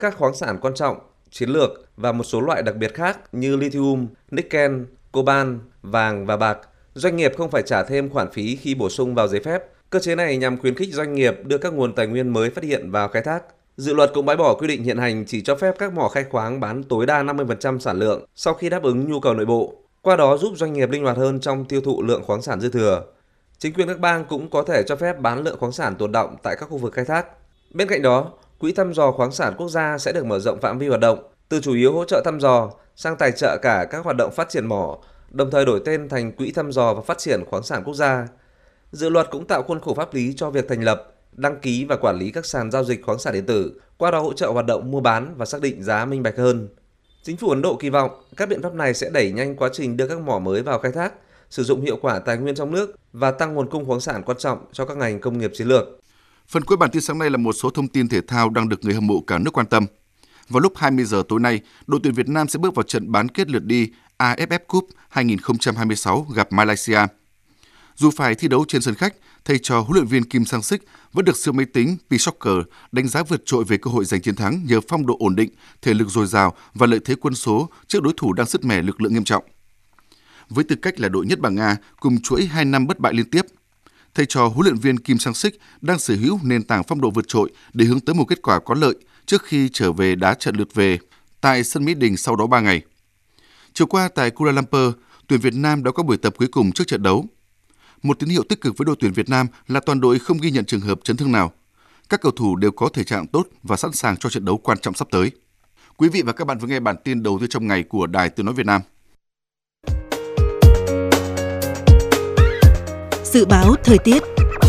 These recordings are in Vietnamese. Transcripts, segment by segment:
các khoáng sản quan trọng, chiến lược và một số loại đặc biệt khác như lithium, nickel, coban, vàng và bạc. Doanh nghiệp không phải trả thêm khoản phí khi bổ sung vào giấy phép. Cơ chế này nhằm khuyến khích doanh nghiệp đưa các nguồn tài nguyên mới phát hiện vào khai thác. Dự luật cũng bãi bỏ quy định hiện hành chỉ cho phép các mỏ khai khoáng bán tối đa 50% sản lượng sau khi đáp ứng nhu cầu nội bộ, qua đó giúp doanh nghiệp linh hoạt hơn trong tiêu thụ lượng khoáng sản dư thừa. Chính quyền các bang cũng có thể cho phép bán lượng khoáng sản tồn đọng tại các khu vực khai thác. Bên cạnh đó, Quỹ thăm dò khoáng sản quốc gia sẽ được mở rộng phạm vi hoạt động, từ chủ yếu hỗ trợ thăm dò sang tài trợ cả các hoạt động phát triển mỏ, đồng thời đổi tên thành Quỹ thăm dò và phát triển khoáng sản quốc gia. Dự luật cũng tạo khuôn khổ pháp lý cho việc thành lập, đăng ký và quản lý các sàn giao dịch khoáng sản điện tử, qua đó hỗ trợ hoạt động mua bán và xác định giá minh bạch hơn. Chính phủ Ấn Độ kỳ vọng các biện pháp này sẽ đẩy nhanh quá trình đưa các mỏ mới vào khai thác, sử dụng hiệu quả tài nguyên trong nước và tăng nguồn cung khoáng sản quan trọng cho các ngành công nghiệp chiến lược. Phần cuối bản tin sáng nay là một số thông tin thể thao đang được người hâm mộ cả nước quan tâm. Vào lúc 20 giờ tối nay, đội tuyển Việt Nam sẽ bước vào trận bán kết lượt đi AFF Cup 2026 gặp Malaysia. Dù phải thi đấu trên sân khách, thầy trò huấn luyện viên Kim Sang-sik vẫn được siêu máy tính P-Soccer đánh giá vượt trội về cơ hội giành chiến thắng nhờ phong độ ổn định, thể lực dồi dào và lợi thế quân số trước đối thủ đang sứt mẻ lực lượng nghiêm trọng. Với tư cách là đội nhất bảng A cùng chuỗi 2 năm bất bại liên tiếp, thầy trò huấn luyện viên Kim Sang-sik đang sở hữu nền tảng phong độ vượt trội để hướng tới một kết quả có lợi trước khi trở về đá trận lượt về tại sân Mỹ Đình sau đó 3 ngày. Chiều qua tại Kuala Lumpur, tuyển Việt Nam đã có buổi tập cuối cùng trước trận đấu. Một tín hiệu tích cực với đội tuyển Việt Nam là toàn đội không ghi nhận trường hợp chấn thương nào. Các cầu thủ đều có thể trạng tốt và sẵn sàng cho trận đấu quan trọng sắp tới. Quý vị và các bạn vừa nghe bản tin đầu tư trong ngày của Đài Tiếng nói Việt Nam. Dự báo thời tiết.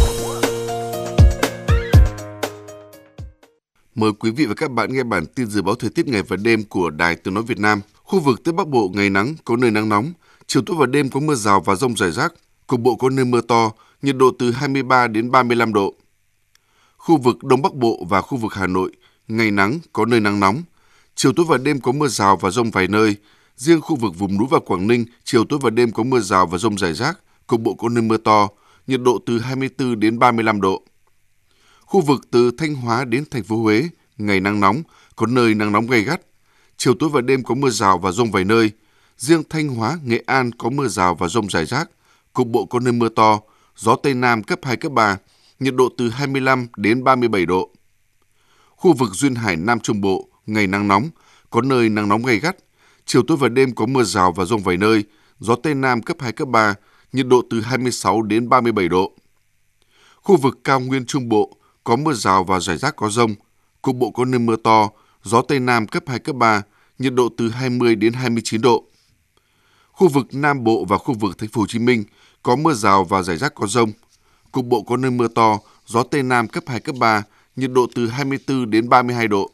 Mời quý vị và các bạn nghe bản tin dự báo thời tiết ngày và đêm của Đài Tiếng nói Việt Nam. Khu vực Tây Bắc Bộ ngày nắng, có nơi nắng nóng, chiều tối và đêm có mưa rào và dông rải rác, cục bộ có nơi mưa to, nhiệt độ từ 23 đến 35 độ. Khu vực Đông Bắc Bộ và khu vực Hà Nội, ngày nắng, có nơi nắng nóng, chiều tối và đêm có mưa rào và dông vài nơi. Riêng khu vực vùng núi và Quảng Ninh, chiều tối và đêm có mưa rào và dông rải rác, cục bộ có nơi mưa to, nhiệt độ từ 24 đến 35 độ. Khu vực từ Thanh Hóa đến thành phố Huế, ngày nắng nóng, có nơi nắng nóng gay gắt. Chiều tối và đêm có mưa rào và dông vài nơi. Riêng Thanh Hóa, Nghệ An có mưa rào và dông rải rác, cục bộ có nơi mưa to, gió Tây Nam cấp 2, cấp 3, nhiệt độ từ 25 đến 37 độ. Khu vực Duyên Hải Nam Trung Bộ, ngày nắng nóng, có nơi nắng nóng gay gắt. Chiều tối và đêm có mưa rào và dông vài nơi, gió Tây Nam cấp 2, cấp 3, nhiệt độ từ 26 đến 37 độ. Khu vực Cao Nguyên Trung Bộ, có mưa rào và rải rác có dông, cục bộ có nơi mưa to, gió Tây Nam cấp 2, cấp 3, nhiệt độ từ 20 đến 29 độ. Khu vực Nam Bộ và khu vực Thành phố Hồ Chí Minh có mưa rào và rải rác có dông, cục bộ có nơi mưa to, gió Tây Nam cấp 2, cấp 3, nhiệt độ từ 24 đến 32 độ.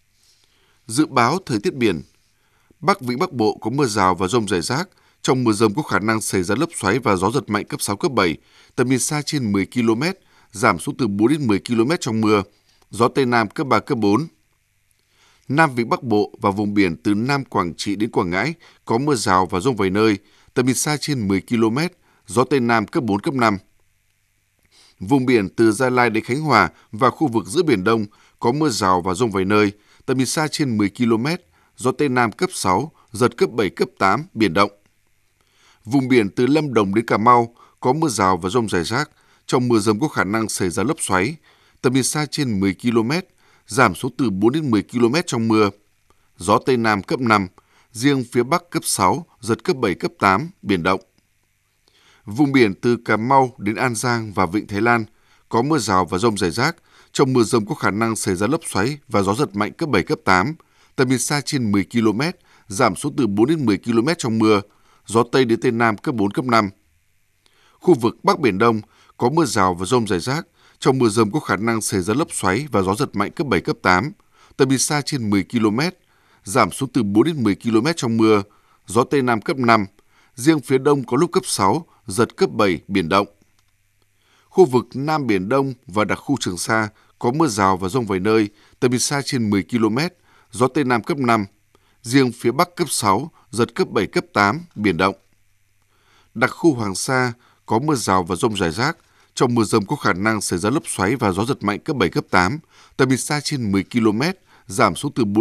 Dự báo thời tiết biển. Bắc Vịnh Bắc Bộ có mưa rào và dông rải rác, trong mưa dông có khả năng xảy ra lốc xoáy và gió giật mạnh cấp 6, cấp 7, tầm nhìn xa trên 10 km, giảm xuống từ 4 đến 10 km trong mưa, gió Tây Nam cấp 3, cấp 4. Nam Vịnh Bắc Bộ và vùng biển từ Nam Quảng Trị đến Quảng Ngãi có mưa rào và dông vài nơi, tầm nhìn xa trên 10 km, gió Tây Nam cấp 4, cấp 5. Vùng biển từ Gia Lai đến Khánh Hòa và khu vực giữa Biển Đông có mưa rào và dông vài nơi, tầm nhìn xa trên 10 km, gió Tây Nam cấp 6, giật cấp 7, cấp 8, biển động. Vùng biển từ Lâm Đồng đến Cà Mau có mưa rào và dông rải rác, trong mưa dông có khả năng xảy ra lốc xoáy, tầm nhìn xa trên 10 km, giảm xuống từ 4 đến 10 km trong mưa, gió Tây Nam cấp 5, riêng phía Bắc cấp 6, giật cấp 7, cấp 8, biển động. Vùng biển từ Cà Mau đến An Giang và Vịnh Thái Lan có mưa rào và dông rải rác, trong mưa dông có khả năng xảy ra lốc xoáy và gió giật mạnh cấp 7, cấp 8, tầm nhìn xa trên 10 km, giảm xuống từ 4 đến 10 km trong mưa, gió Tây đến Tây Nam cấp 4, cấp 5. Khu vực Bắc Biển Đông có mưa rào và dông rải rác, trong mưa dông có khả năng xảy ra lốc xoáy và gió giật mạnh cấp 7, cấp 8, tầm nhìn xa trên 10 km, giảm xuống từ 4 đến 10 km trong mưa, gió Tây Nam cấp 5, riêng phía Đông có lúc cấp 6, giật cấp 7, biển động. Khu vực Nam Biển Đông và đặc khu Trường Sa có mưa rào và dông vài nơi, tầm nhìn xa trên 10 km, gió Tây Nam cấp 5, riêng phía Bắc cấp 6, giật cấp 7, cấp 8, biển động. Đặc khu Hoàng Sa có mưa rào và dông rải rác, trong mưa dông có khả năng xảy ra lốc xoáy và gió giật mạnh cấp 7, cấp 8, tầm nhìn xa trên 10 km, giảm xuống từ